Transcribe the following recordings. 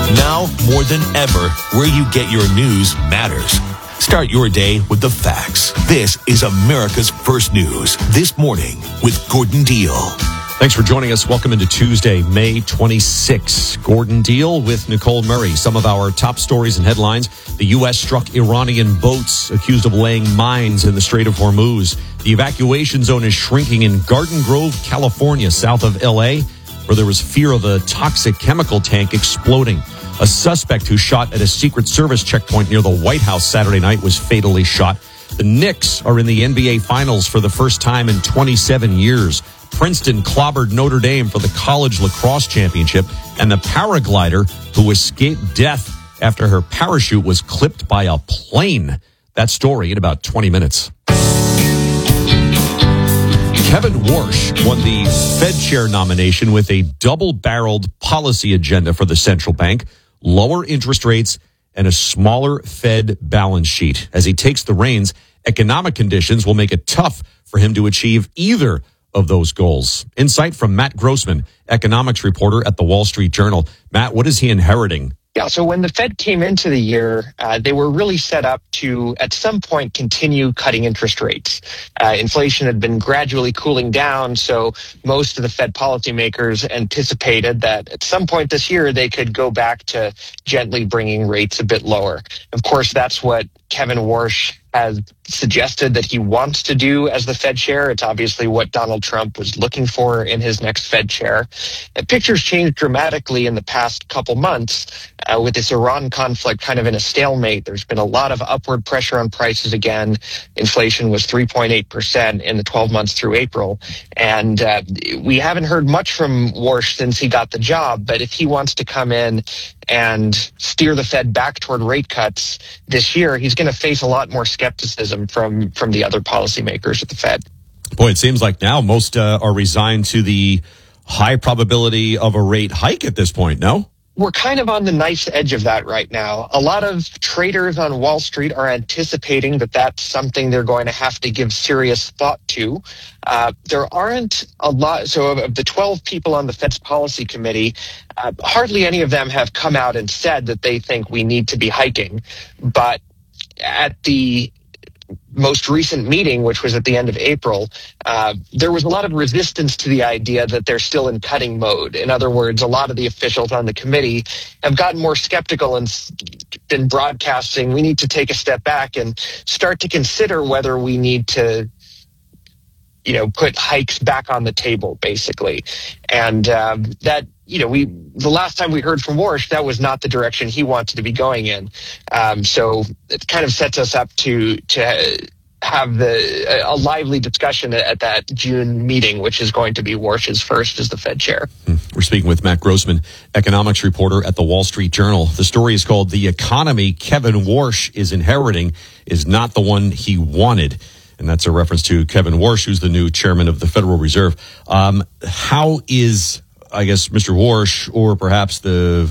Now, more than ever, where you get your news matters. Start your day with the facts. This is America's First News. This morning with Gordon Deal. Thanks for joining us. Welcome into Tuesday, May 26. Gordon Deal with Nicole Murray. Some of our top stories and headlines. The U.S. struck Iranian boats accused of laying mines in the Strait of Hormuz. The evacuation zone is shrinking in Garden Grove, California, south of L.A., where there was fear of a toxic chemical tank exploding. A suspect who shot at a Secret Service checkpoint near the White House Saturday night was fatally shot. The Knicks are in the NBA Finals for the first time in 27 years. Princeton clobbered Notre Dame for the college lacrosse championship. And the paraglider who escaped death after her parachute was clipped by a plane. That story in about 20 minutes. Kevin Warsh won the Fed chair nomination with a double-barreled policy agenda for the central bank, lower interest rates, and a smaller Fed balance sheet. As he takes the reins, economic conditions will make it tough for him to achieve either of those goals. Insight from Matt Grossman, economics reporter at the Wall Street Journal. Matt, what is he inheriting? Yeah, so when the Fed came into the year, they were really set up to, at some point, continue cutting interest rates. Inflation had been gradually cooling down, so most of the Fed policymakers anticipated that at some point this year, they could go back to gently bringing rates a bit lower. Of course, that's what Kevin Warsh has suggested that he wants to do as the Fed chair. It's obviously what Donald Trump was looking for in his next Fed chair. And pictures changed dramatically in the past couple months with this Iran conflict kind of in a stalemate. There's been a lot of upward pressure on prices again. Inflation was 3.8% in the 12 months through April. And we haven't heard much from Warsh since he got the job. But if he wants to come in and steer the Fed back toward rate cuts this year, he's going to face a lot more skepticism from the other policymakers at the Fed. Boy, it seems like now most are resigned to the high probability of a rate hike at this point, no? We're kind of on the nice edge of that right now. A lot of traders on Wall Street are anticipating that that's something they're going to have to give serious thought to. There aren't a lot. So of the 12 people on the Fed's policy committee, hardly any of them have come out and said that they think we need to be hiking. But at the most recent meeting, which was at the end of April, there was a lot of resistance to the idea that they're still in cutting mode. In other words, a lot of the officials on the committee have gotten more skeptical and been broadcasting, we need to take a step back and start to consider whether we need to put hikes back on the table, basically. And that, the last time we heard from Warsh, that was not the direction he wanted to be going in. So it kind of sets us up to have a lively discussion at that June meeting, which is going to be Warsh's first as the Fed chair. We're speaking with Matt Grossman, economics reporter at the Wall Street Journal. The story is called "The Economy Kevin Warsh is Inheriting is Not the One He Wanted." And that's a reference to Kevin Warsh, who's the new chairman of the Federal Reserve. How is, I guess, Mr. Warsh, or perhaps the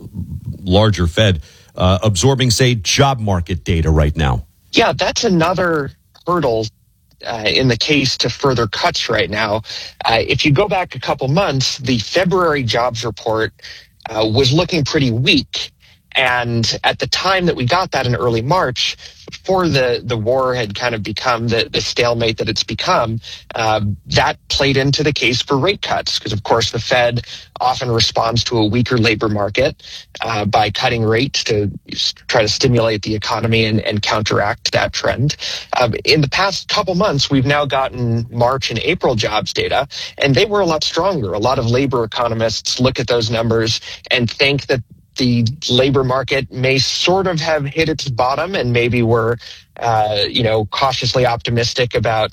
larger Fed, absorbing, say, job market data right now? Yeah, that's another hurdle in the case to further cuts right now. If you go back a couple months, the February jobs report was looking pretty weak. And at the time that we got that in early March, before the war had kind of become the stalemate that it's become, that played into the case for rate cuts. Because, of course, the Fed often responds to a weaker labor market by cutting rates to try to stimulate the economy and counteract that trend. In the past couple months, we've now gotten March and April jobs data, and they were a lot stronger. A lot of labor economists look at those numbers and think that the labor market may sort of have hit its bottom, and maybe we're, cautiously optimistic about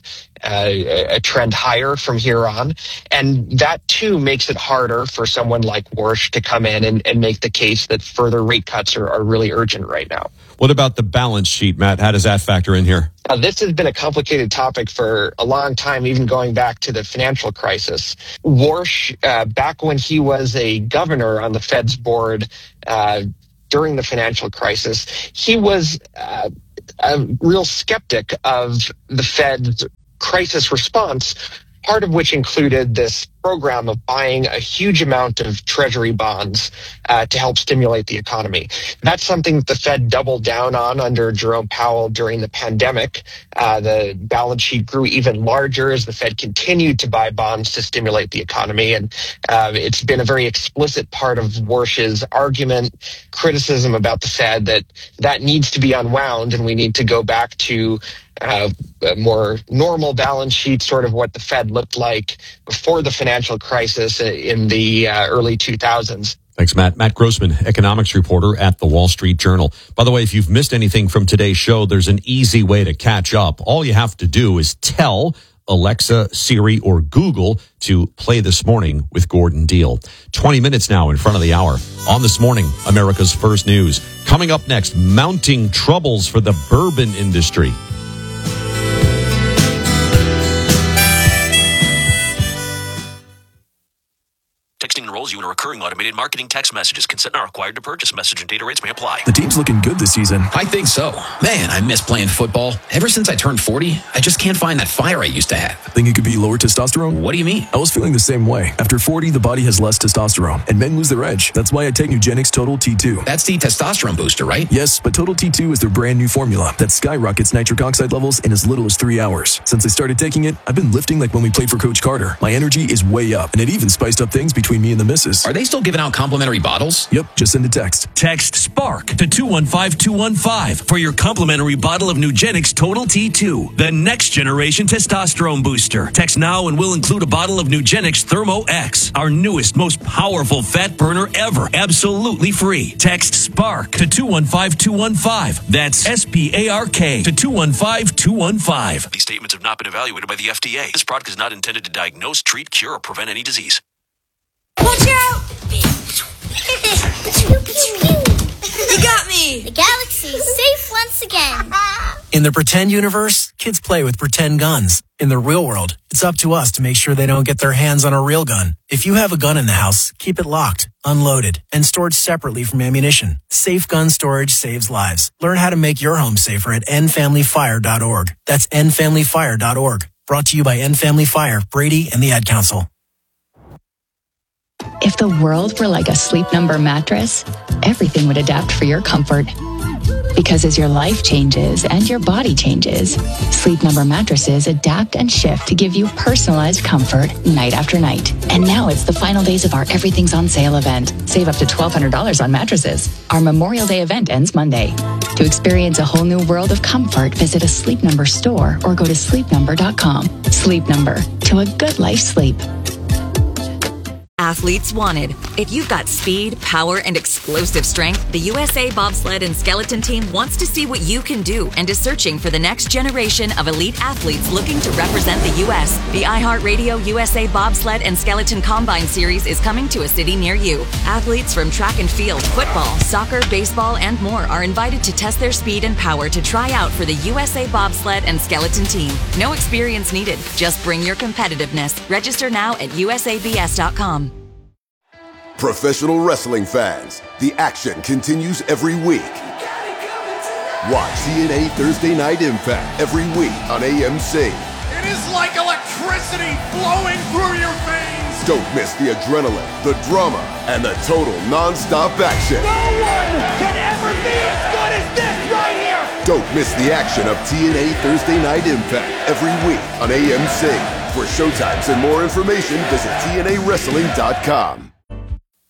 a trend higher from here on. And that, too, makes it harder for someone like Warsh to come in and make the case that further rate cuts are really urgent right now. What about the balance sheet, Matt? How does that factor in here? This has been a complicated topic for a long time, even going back to the financial crisis. Warsh, back when he was a governor on the Fed's board during the financial crisis, he was a real skeptic of the Fed's crisis response, part of which included this program of buying a huge amount of treasury bonds to help stimulate the economy. That's something that the Fed doubled down on under Jerome Powell during the pandemic. The balance sheet grew even larger as the Fed continued to buy bonds to stimulate the economy. And it's been a very explicit part of Warsh's argument, criticism about the Fed that needs to be unwound, and we need to go back to a more normal balance sheet, sort of what the Fed looked like before the financial crisis in the early 2000s. Thanks, Matt. Matt Grossman, economics reporter at the Wall Street Journal. By the way, if you've missed anything from today's show, there's an easy way to catch up. All you have to do is tell Alexa, Siri, or Google to play This Morning with Gordon Deal. 20 minutes now in front of the hour. On This Morning, America's First News. Coming up next, mounting troubles for the bourbon industry. Texting enrolls you in a recurring automated marketing text messages. Consent not required to purchase. Message and data rates may apply. The team's looking good this season. I think so. Man, I miss playing football. Ever since I turned 40, I just can't find that fire I used to have. Think it could be lower testosterone? What do you mean? I was feeling the same way. After 40, the body has less testosterone, and men lose their edge. That's why I take Nugenix Total T2. That's the testosterone booster, right? Yes, but Total T2 is their brand new formula that skyrockets nitric oxide levels in as little as 3 hours. Since I started taking it, I've been lifting like when we played for Coach Carter. My energy is way up, and it even spiced up things between me and the missus. Are they still giving out complimentary bottles? Yep, just send a text. Text SPARK to 215215 for your complimentary bottle of Nugenix Total T2, the next generation testosterone booster. Text now and we'll include a bottle of Nugenix Thermo X, our newest, most powerful fat burner ever, absolutely free. Text SPARK to 215215. That's SPARK to 215215. These statements have not been evaluated by the FDA. This product is not intended to diagnose, treat, cure, or prevent any disease. Watch out! You got me! The galaxy is safe once again. In the pretend universe, kids play with pretend guns. In the real world, it's up to us to make sure they don't get their hands on a real gun. If you have a gun in the house, keep it locked, unloaded, and stored separately from ammunition. Safe gun storage saves lives. Learn how to make your home safer at endfamilyfire.org. That's endfamilyfire.org. Brought to you by End Family Fire, Brady, and the Ad Council. If the world were like a Sleep Number mattress, everything would adapt for your comfort. Because as your life changes and your body changes, Sleep Number mattresses adapt and shift to give you personalized comfort night after night. And now it's the final days of our Everything's on Sale event. Save up to $1,200 on mattresses. Our Memorial Day event ends Monday. To experience a whole new world of comfort, visit a Sleep Number store or go to sleepnumber.com. Sleep Number, to a good life sleep. Athletes wanted. If you've got speed, power, and explosive strength, the USA Bobsled and Skeleton Team wants to see what you can do and is searching for the next generation of elite athletes looking to represent the U.S. The iHeartRadio USA Bobsled and Skeleton Combine Series is coming to a city near you. Athletes from track and field, football, soccer, baseball, and more are invited to test their speed and power to try out for the USA Bobsled and Skeleton Team. No experience needed. Just bring your competitiveness. Register now at usabs.com. Professional wrestling fans, the action continues every week. Watch TNA Thursday Night Impact every week on AMC. It is like electricity flowing through your veins. Don't miss the adrenaline, the drama, and the total non-stop action. No one can ever be as good as this right here. Don't miss the action of TNA Thursday Night Impact every week on AMC. For showtimes and more information, visit TNAWrestling.com.